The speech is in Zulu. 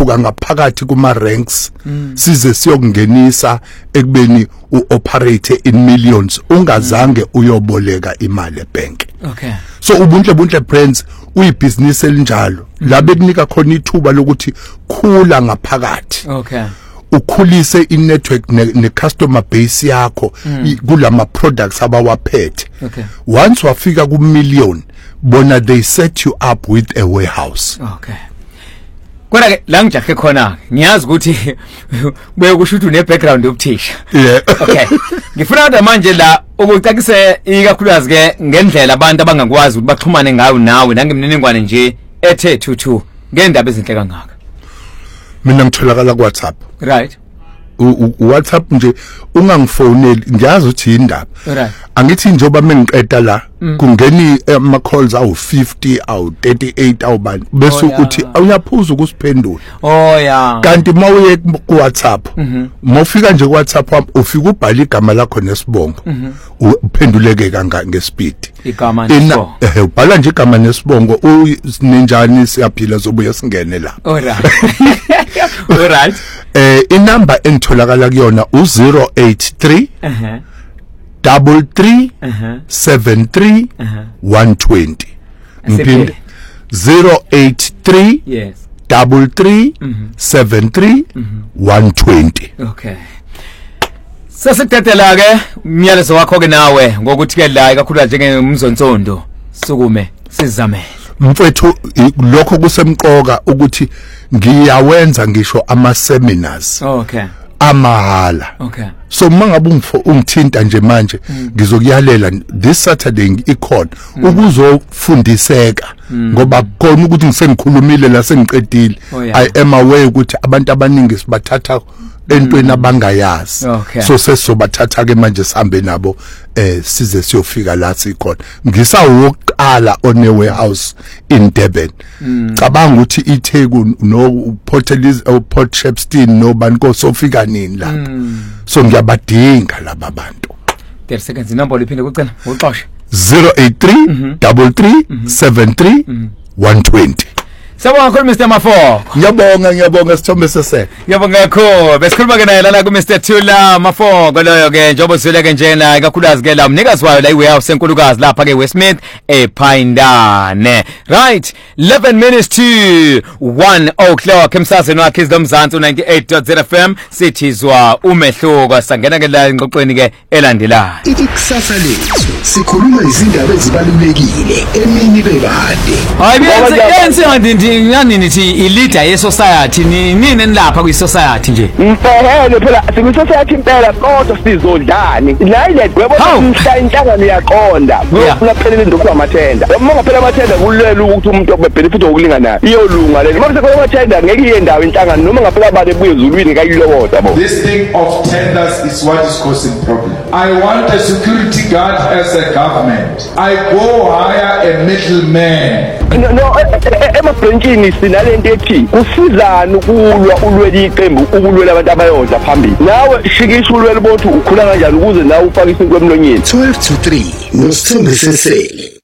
sizokhuphuka ngaphakathi kuma ranks size siyokungenisa ekubeni uoperate in millions ungazange uyoboleka imali ebank. Okay. So ubuntle brands uyibusiness elinjalo la bekunika khona ithuba lokuthi khula ngaphakathi. Okay. Ukhulise inetwork ne customer base yakho kulama products abawaphethe. Okay. Once wafika ku million bona they set you up with a warehouse. Okay. Kodwa ke la ngijahe khona ngiyazi ukuthi bekusho ukuthi une background yobuthisha. Yeah. Okay. Ngifuna ukuthi manje la ukucakise ikakhulukazi ke ngendlela abantu abangakwazi ukuthi baxhumane ngayo nawe nangemniningwane nje ethe thuthu ngendaba ezinhle kangaka. Mina ngitholakala ku WhatsApp. Right. WhatsApp nje ungangifoneli ngiyazi ukuthi indaba. Right. Angithi njoba mengiqeda la kungeni ama calls awu 50 awu 38 awu bani bese ukuthi uyaphuza ukusiphendula. Oh yeah. Kanti mawuye ku WhatsApp mawufika nje ku WhatsApp ufika ubhala igama lakho nesibongo uphenduleke kanga ngespeed. Igama nesibongo. Ubhala nje igama nesibongo uninjani siyaphila zobuye singene la. Alright. Alright. Inamba engitholakala kuyona u083 33 73 120. Ngiphinde 083 yes 33 73 120. Okay. Sasikutetela ke umyalezo wakho ke nawe ngokuthi ke la kakhulu njengemzonsondo sukume sizamele. Mfethu lokho kusemqoka ukuthi ngiyawenza ngisho ama seminars. Okay. Amahala. Okay. So mangabe ungithinta nje manje ngizokuyalela this Saturday ikhona ukuzofundiseka ngoba khona ukuthi ngisengikhulumile la sengiqedile. I am aware ukuthi abantu abaningi sibathatha entweni abangayazi. So sesobathatha ke manje sihambe nabo size siyofika la sikhona ngisawoqala on a warehouse in Durban. Cabanga ukuthi iTheku no Port Shepstone no banko sofika nini lapha. So ngiyabadinga laba bantu. 30 seconds inombolo iphinde kucela uxoshe 083 33 73 120. Sawubona kakhulu Mr Mafoko. Ngiyabonga Sithombe sese. Ngiyabonga kakhulu. Besikhuluma ke naye la ku Mr Thula Mafoko loyo ke njobo zwele ke njena kakhulukazi ke la umnikazi wayo la iwarehouse enkulukazi lapha ke Westmith ePhindane. Right, 11 minutes to 1 o'clock emsazweni wakhe izomzansi 98.0 FM sithizwa umehluko sangena ke la ingxoxweni ke elandelayo. Ikusasa lethu sikhuluma izindaba ezibalulekile emini bebade. Hayi ngani nithi i-leader ye-society nini nilapha kwi-society nje mfehele phela sikwi-society impela kodwa sizodlani la ile gwebo inhlangano yaqonda laphelele ndokuba amathenda uma ngaphela amathenda kulela ukuthi umuntu obebenefit okulinganayo iyolunga leli mase phela amathenda ngeke iye ndawo inhlangano noma ngaphela abane ebuye ezulwini kayilokotha bo. This thing of tenders is what is causing problem. I want a security guard as a government. I go hire a middleman. No emabrenkini sinalento ethi kusizana ukulwa ulweli iqembu ukulwela abantu abayodla phambili nawe shikisha ulweli bonke ukhula kanjani ukuze nawe ufake isinkwe emlonyeni 12 to 3 noSithombe sesele.